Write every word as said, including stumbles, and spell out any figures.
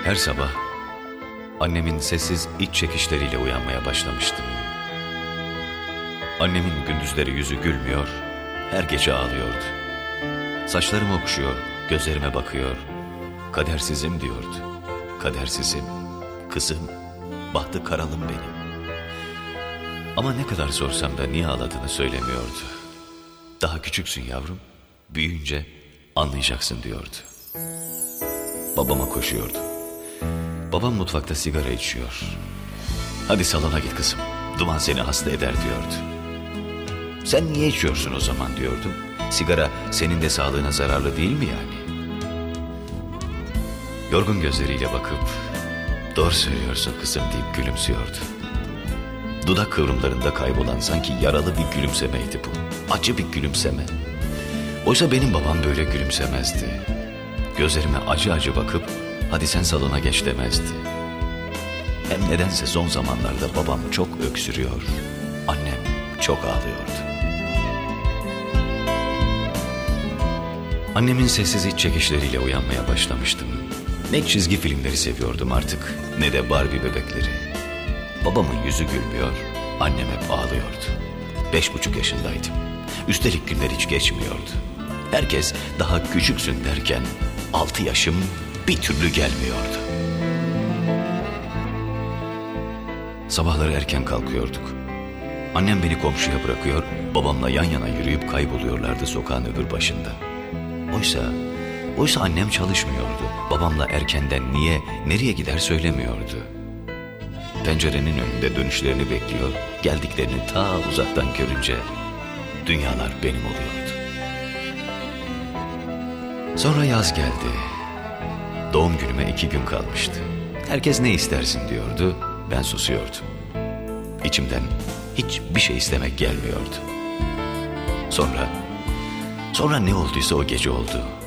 Her sabah annemin sessiz iç çekişleriyle uyanmaya başlamıştım. Annemin gündüzleri yüzü gülmüyor, her gece ağlıyordu. Saçlarımı okşuyor, gözlerime bakıyor. Kadersizim diyordu. Kadersizim, kızım, bahtı karalım benim. Ama ne kadar sorsam da niye ağladığını söylemiyordu. Daha küçüksün yavrum, büyüyünce anlayacaksın diyordu. Babama koşuyordu. Babam mutfakta sigara içiyor. Hadi salona git kızım, duman seni hasta eder diyordu. Sen niye içiyorsun o zaman diyordum. Sigara senin de sağlığına zararlı değil mi yani? Yorgun gözleriyle bakıp doğru söylüyorsun kızım deyip gülümsüyordu. Dudak kıvrımlarında kaybolan sanki yaralı bir gülümsemeydi bu. Acı bir gülümseme. Oysa benim babam böyle gülümsemezdi. Gözlerime acı acı bakıp hadi sen salona geç demezdi. Hem nedense son zamanlarda babam çok öksürüyor, annem çok ağlıyordu. Annemin sessiz iç çekişleriyle uyanmaya başlamıştım. Ne çizgi filmleri seviyordum artık, ne de Barbie bebekleri. Babamın yüzü gülmüyor, annem hep ağlıyordu. Beş buçuk yaşındaydım. Üstelik günler hiç geçmiyordu. Herkes daha küçüksün derken altı yaşım bir türlü gelmiyordu. Sabahları erken kalkıyorduk. Annem beni komşuya bırakıyor, babamla yan yana yürüyüp kayboluyorlardı sokağın öbür başında. Oysa, oysa annem çalışmıyordu. Babamla erkenden niye, nereye gider söylemiyordu. Pencerenin önünde dönüşlerini bekliyor, geldiklerini ta uzaktan görünce dünyalar benim oluyordu. Sonra yaz geldi. Doğum günüme iki gün kalmıştı. Herkes ne istersin diyordu, ben susuyordum. İçimden hiçbir şey istemek gelmiyordu. Sonra, sonra ne olduysa o gece oldu.